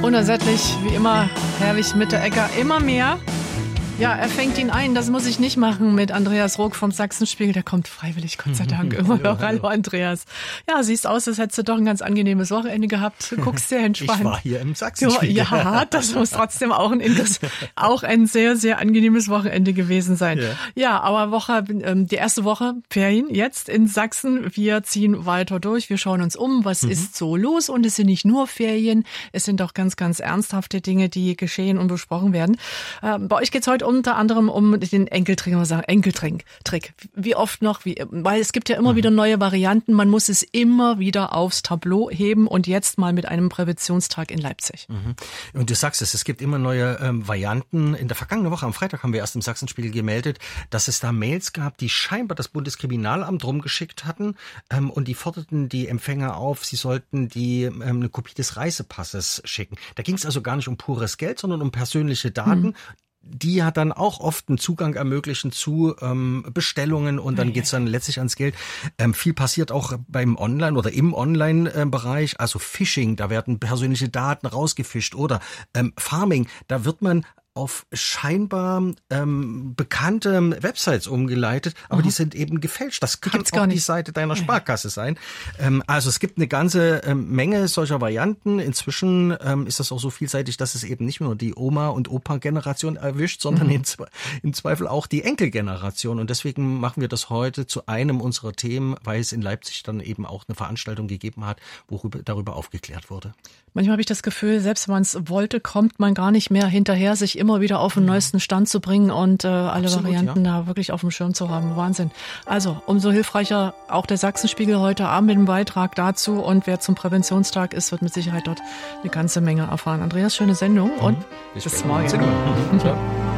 Unersättlich, wie immer, Herwig Mitteregger, immer mehr. Ja, er fängt ihn ein, das muss ich nicht machen mit Andreas Rook vom Sachsenspiegel. Der kommt freiwillig, Gott sei Dank, immer noch. Hallo Andreas. Ja, siehst aus, als hättest du doch ein ganz angenehmes Wochenende gehabt. Guckst sehr entspannt. Ich war hier im Sachsenspiegel. Ja, das muss trotzdem auch ein sehr, sehr angenehmes Wochenende gewesen sein. Ja, aber die erste Woche Ferien jetzt in Sachsen. Wir ziehen weiter durch. Wir schauen uns um, was ist so los. Und es sind nicht nur Ferien, es sind auch ganz, ganz ernsthafte Dinge, die geschehen und besprochen werden. Bei euch geht's heute unter anderem um den Enkeltrick. Wie oft noch? Weil es gibt ja immer wieder neue Varianten. Man muss es immer wieder aufs Tableau heben und jetzt mal mit einem Präventionstag in Leipzig. Und du sagst es gibt immer neue Varianten. In der vergangenen Woche, am Freitag, haben wir erst im Sachsenspiegel gemeldet, dass es da Mails gab, die scheinbar das Bundeskriminalamt rumgeschickt hatten und die forderten die Empfänger auf, sie sollten eine Kopie des Reisepasses schicken. Da ging es also gar nicht um pures Geld, sondern um persönliche Daten. Die ja dann auch oft einen Zugang ermöglichen zu Bestellungen und dann geht's dann letztlich ans Geld. Viel passiert auch beim Online- oder im Online-Bereich, also Phishing, da werden persönliche Daten rausgefischt oder Farming, da wird man auf scheinbar bekannte Websites umgeleitet, aber die sind eben gefälscht. Das kann auch die Seite deiner Sparkasse sein. Also es gibt eine ganze Menge solcher Varianten. Inzwischen ist das auch so vielseitig, dass es eben nicht nur die Oma- und Opa-Generation erwischt, sondern im Zweifel auch die Enkelgeneration. Und deswegen machen wir das heute zu einem unserer Themen, weil es in Leipzig dann eben auch eine Veranstaltung gegeben hat, wo darüber aufgeklärt wurde. Manchmal habe ich das Gefühl, selbst wenn man es wollte, kommt man gar nicht mehr hinterher, sich immer wieder auf den neuesten Stand zu bringen und alle Varianten da wirklich auf dem Schirm zu haben. Wahnsinn. Also umso hilfreicher auch der Sachsenspiegel heute Abend mit dem Beitrag dazu. Und wer zum Präventionstag ist, wird mit Sicherheit dort eine ganze Menge erfahren. Andreas, schöne Sendung und bis morgen.